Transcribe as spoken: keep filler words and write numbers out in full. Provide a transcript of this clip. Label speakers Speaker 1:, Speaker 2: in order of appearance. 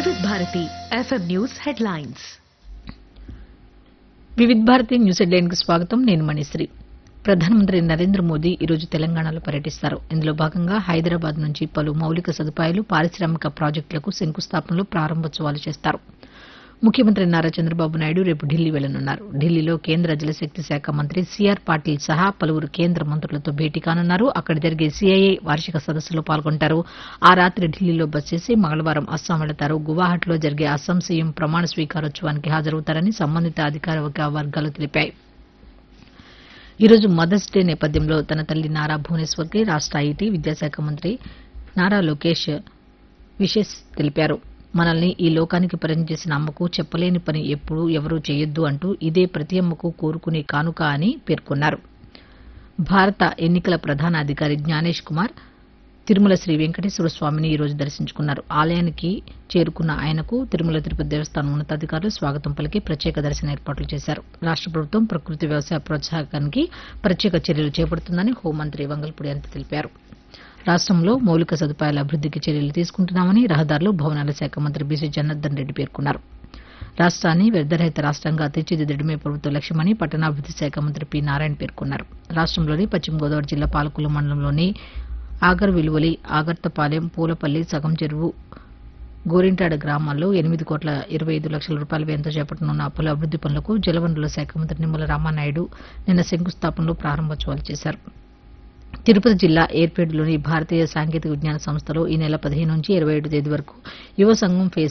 Speaker 1: వివిధ Bharati FM news headlines.
Speaker 2: వివిధ Bharati news headline కు స్వాగతం. నేను మణిశ్రీ. ప్రధానమంత్రి నరేంద్ర మోదీ ఈరోజు తెలంగాణలో పర్యటిస్తారు. ఇందులో భాగంగా హైదరాబాద్ నుంచి పలు మౌలిక సదుపాయాలు, పారిశ్రామిక ప్రాజెక్టులకు శంకుస్థాపనలు, ప్రారంభోత్సవాలు చేస్తారు. ముఖ్యమంత్రి నారా చంద్రబాబు నాయుడు రేపు ఢిల్లీ వెళ్లనున్నారు. ఢిల్లీలో కేంద్ర జలశక్తి శాఖ మంత్రి సీఆర్ పాటిల్ సహా పలువురు కేంద్ర మంత్రులతో భేటీ కానున్నారు. అక్కడ జరిగే సీఐఐ వార్షిక సదస్సులో పాల్గొంటారు. ఆ రాత్రి ఢిల్లీలో బస చేసి మంగళవారం అస్సాం వెళతారు. గువాహటిలో జరిగే అస్సాం సీఎం ప్రమాణ స్వీకారోత్సవానికి హాజరవుతారని సంబంధిత అధికార వర్గాలు తెలిపాయి. ఈరోజు మదర్స్ డే నేపథ్యంలో తన తల్లి నారా భువనేశ్వర్కి రాష్ట ఐటీ, విద్యాశాఖ మంత్రి నారా లోకేష్ విషెస్ తెలిపారు. మనల్ని ఈ లోకానికి పరిచయం చేసిన అమ్మకు చెప్పలేని పని ఎప్పుడూ ఎవరూ చేయొద్దు అంటూ ఇదే ప్రతి అమ్మకు కోరుకునే కానుక అని పేర్కొన్నారు. భారత ఎన్నికల ప్రధాన అధికారి జ్ఞానేష్ కుమార్ తిరుమల శ్రీ వెంకటేశ్వర స్వామిని ఈ రోజు దర్శించుకున్నారు. ఆలయానికి చేరుకున్న ఆయనకు తిరుమల తిరుపతి దేవస్థానం ఉన్నతాధికారులు స్వాగతం పలికి ప్రత్యేక దర్శన ఏర్పాట్లు చేశారు. రాష్ట ప్రభుత్వం ప్రకృతి వ్యవసాయ ప్రోత్సాహకానికి ప్రత్యేక చర్యలు చేపడుతుందని హోంమంత్రి వంగల్పూడి అనిత తెలిపారు. రాష్టంలో మౌలిక సదుపాయాల అభివృద్దికి చర్యలు తీసుకుంటున్నామని రహదారులు, భవనాల శాఖ మంత్రి బీసీ జనార్దన్ రెడ్డి పేర్కొన్నారు. రాష్ట్రాన్ని వ్యర్థరహిత రాష్ట్రంగా తీర్చిదిద్దడమే ప్రభుత్వ లక్ష్యమని పట్టణాభివృద్ది శాఖ మంత్రి పి నారాయణ పేర్కొన్నారు. రాష్టంలోని పశ్చిమ గోదావరి జిల్లా పాలకొల్లు మండలంలోని ఆగర్ విలువలి, ఆగర్తపాలెం, పూలపల్లి, సగం చెరువు, గోరింటాడ గ్రామాల్లో ఎనిమిది కోట్ల ఇరవై ఐదు లక్షల రూపాయల వ్యయంతో చేపట్టనున్న పలు అభివృద్ది పనులకు జలవనరుల శాఖ మంత్రి నిమ్మల రామానాయుడు నిన్న శంకుస్థాపనలు, ప్రారంభోత్సవాలు చేశారు. తిరుపతి జిల్లా ఏర్పేడులోని భారతీయ సాంకేతిక విజ్ఞాన సంస్థలో ఈ నెల పదిహేను నుంచి ఇరవై ఏడు తేదీ వరకు యువ సంఘం ఫేజ్